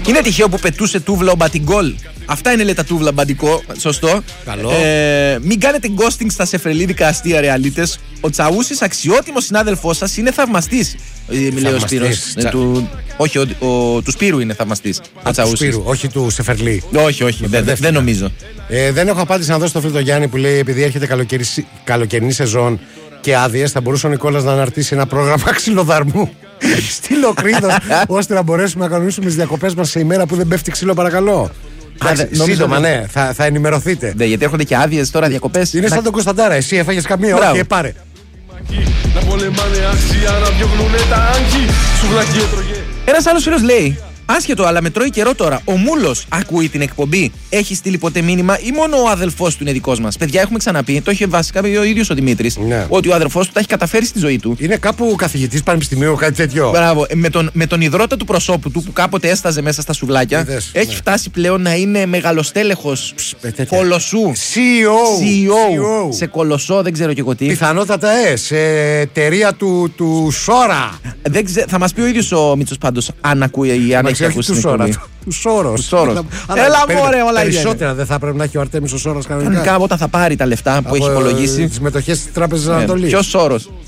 Είναι τυχαίο που πετούσε τούβλα ο Μπατιγκόλ. Αυτά είναι λέει τα τούβλα μπαντικό. Σωστό. Καλό. Μην κάνετε ghosting στα σεφρελίδικα αστεία ρεαλίτες. Ο Τσαούσης, αξιότιμος συνάδελφός σας, είναι θαυμαστής. Λέει ο Σπύρος. Όχι, του Σπύρου είναι θαυμαστής. Ο Τσαούσης. Του Σπύρου, όχι του Σεφερλί. Όχι, δεν νομίζω. Δεν έχω απάντηση να δώσω στο φίλο τον Γιάννη που λέει: επειδή έρχεται καλοκαιρινή σεζόν και άδειες, θα μπορούσε ο Νικόλας να αναρτήσει ένα πρόγραμμα ξυλοδαρμού στη Λοκρίδος, ώστε να μπορέσουμε να κανονίσουμε τις διακοπές μας σε ημέρα που δεν πέφτει ξύλο, παρακαλώ. Σύντομα, ναι, θα ενημερωθείτε. Ναι, γιατί έρχονται και άδειες τώρα, διακοπές. Είναι σαν τον Κωνσταντάρα. Εσύ έφαγες καμία? Όχι, πάρε. Ένας άλλος φίλος λέει: άσχετο, αλλά με τρώει καιρό τώρα. Ο Μούλος ακούει την εκπομπή. Έχει στείλει ποτέ μήνυμα ή μόνο ο αδελφός του είναι δικός μας? Παιδιά, έχουμε ξαναπεί, το είχε βασικά πει ο ίδιος ο Δημήτρης, ναι, ότι ο αδελφός του τα έχει καταφέρει στη ζωή του. Είναι κάπου καθηγητής πανεπιστημίου, κάτι τέτοιο. Μπράβο. Με τον υδρότα του προσώπου του που κάποτε έσταζε μέσα στα σουβλάκια, έχει φτάσει πλέον να είναι μεγαλοστέλεχος κολοσσού. CEO. Σε κολοσσό, δεν ξέρω και εγώ τι. Πιθανότατα σε εταιρεία του Σόρα. Θα μας πει ο ίδιος ο Μίτσος πάντως, αν ακούει ή αν έχει ακούσει την εκπομπή. Του Σόρος. Έλα μωρέ, όλα περισσότερα δεν θα πρέπει να έχει ο Αρτέμις ο Σόρος κανονικά. Όταν θα πάρει τα λεφτά που έχει υπολογίσει. Τις μετοχές της Τράπεζας Ανατολής. Ποιος Σόρος?